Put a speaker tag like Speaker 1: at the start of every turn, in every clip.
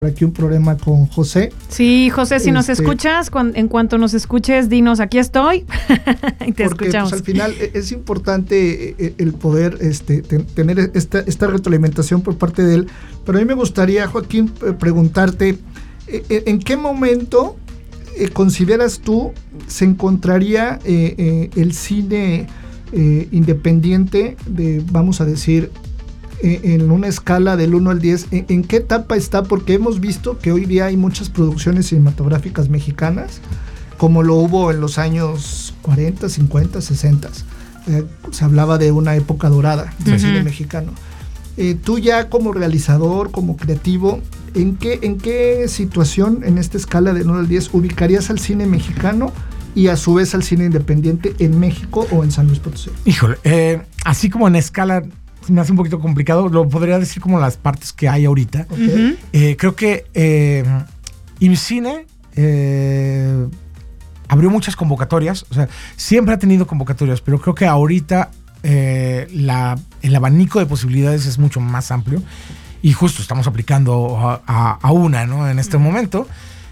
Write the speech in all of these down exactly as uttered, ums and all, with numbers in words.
Speaker 1: aquí un problema con José.
Speaker 2: Sí, José, si este, nos escuchas, cuando, en cuanto nos escuches, dinos, aquí estoy y te
Speaker 1: porque,
Speaker 2: escuchamos.
Speaker 1: Pues, al final es importante el poder este, tener esta, esta retroalimentación por parte de él, pero a mí me gustaría, Joaquín, preguntarte, ¿en qué momento eh, consideras tú se encontraría eh, eh, el cine eh, independiente de, vamos a decir, en una escala del uno al diez, ¿en, ¿en qué etapa está? Porque hemos visto que hoy día hay muchas producciones cinematográficas mexicanas, como lo hubo en los años cuarenta, cincuenta, sesenta. Eh, se hablaba de una época dorada del uh-huh. cine mexicano. Eh, tú ya como realizador, como creativo, ¿en qué, ¿en qué situación en esta escala del uno al diez ubicarías al cine mexicano y a su vez al cine independiente en México o en San Luis Potosí?
Speaker 3: Híjole, eh, así como en escala me hace un poquito complicado, lo podría decir como las partes que hay ahorita. Okay. Eh, creo que eh, IMCINE eh, abrió muchas convocatorias, o sea, siempre ha tenido convocatorias, pero creo que ahorita eh, la, el abanico de posibilidades es mucho más amplio y justo estamos aplicando a, a, a una, ¿no? En este uh-huh. momento.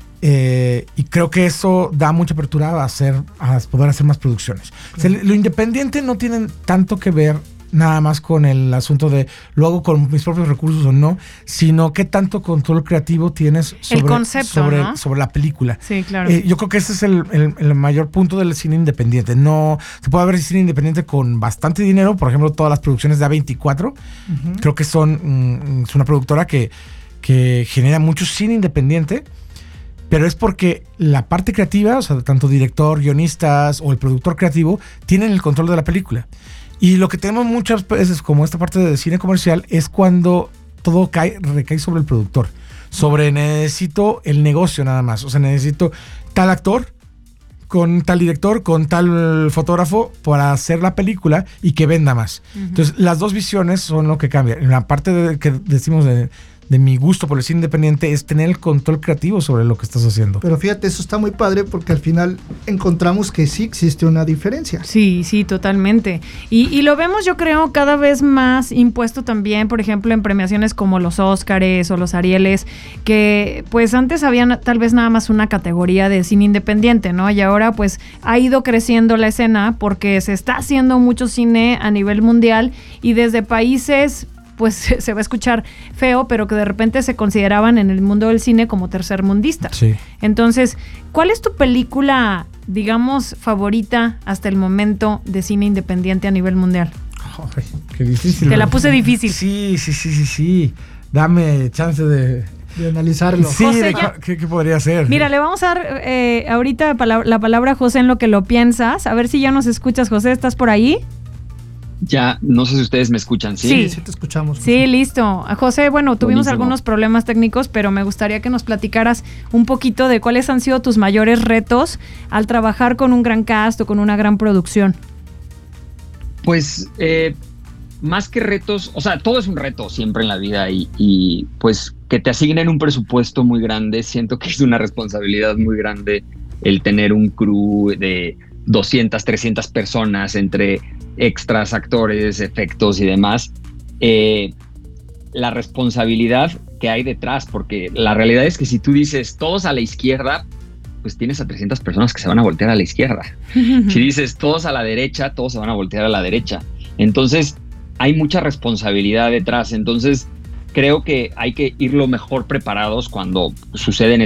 Speaker 3: Eh, y creo que eso da mucha apertura a, hacer, a poder hacer más producciones. Uh-huh. O sea, lo independiente no tiene tanto que ver nada más con el asunto de lo hago con mis propios recursos o no, sino qué tanto control creativo tienes sobre,
Speaker 2: el concepto,
Speaker 3: sobre,
Speaker 2: ¿no?
Speaker 3: sobre la película.
Speaker 2: Sí, claro.
Speaker 3: Eh, yo creo que ese es el, el, el mayor punto del cine independiente. No se puede ver cine independiente con bastante dinero, por ejemplo, todas las producciones de A veinticuatro, uh-huh. creo que son mm, es una productora que, que genera mucho cine independiente, pero es porque la parte creativa, o sea, tanto director, guionistas o el productor creativo, tienen el control de la película. Y lo que tenemos muchas veces, como esta parte de cine comercial, es cuando todo cae, recae sobre el productor. Sobre necesito el negocio nada más. O sea, necesito tal actor, con tal director, con tal fotógrafo para hacer la película y que venda más. Uh-huh. Entonces, las dos visiones son lo que cambia. La parte de, que decimos de... de mi gusto por el cine independiente es tener el control creativo sobre lo que estás haciendo.
Speaker 1: Pero fíjate, eso está muy padre porque al final encontramos que sí existe una diferencia.
Speaker 2: Sí, sí, totalmente. Y, y lo vemos, yo creo, cada vez más impuesto también, por ejemplo, en premiaciones como los Óscares o los Arieles, que pues antes había tal vez nada más una categoría de cine independiente, ¿no? Y ahora pues ha ido creciendo la escena porque se está haciendo mucho cine a nivel mundial y desde países pues se va a escuchar feo, pero que de repente se consideraban en el mundo del cine como tercermundistas.
Speaker 3: Sí.
Speaker 2: Entonces, ¿cuál es tu película, digamos, favorita hasta el momento de cine independiente a nivel mundial?
Speaker 3: Ay, qué difícil.
Speaker 2: Te la puse difícil.
Speaker 3: Sí, sí, sí, sí, sí. Dame chance de...
Speaker 1: de analizarlo.
Speaker 3: Sí,
Speaker 2: José,
Speaker 3: de,
Speaker 2: ya,
Speaker 3: ¿qué, ¿qué podría ser?
Speaker 2: Mira, le vamos a dar eh, ahorita pala- la palabra a José en lo que lo piensas. A ver si ya nos escuchas, José. ¿Estás por ahí?
Speaker 4: Ya, no sé si ustedes me escuchan, ¿sí?
Speaker 2: Sí,
Speaker 1: sí te escuchamos.
Speaker 2: Sí, listo. José, bueno, tuvimos
Speaker 4: Buenísimo.
Speaker 2: algunos problemas técnicos, pero me gustaría que nos platicaras un poquito de cuáles han sido tus mayores retos al trabajar con un gran cast o con una gran producción.
Speaker 4: Pues, eh, más que retos, o sea, todo es un reto siempre en la vida y, y pues que te asignen un presupuesto muy grande, siento que es una responsabilidad muy grande el tener un crew de doscientas, trescientas personas entre extras, actores, efectos y demás. Eh, la responsabilidad que hay detrás, porque la realidad es que si tú dices todos a la izquierda, pues tienes a trescientas personas que se van a voltear a la izquierda. Si dices todos a la derecha, todos se van a voltear a la derecha. Entonces hay mucha responsabilidad detrás. Entonces creo que hay que ir lo mejor preparados cuando suceden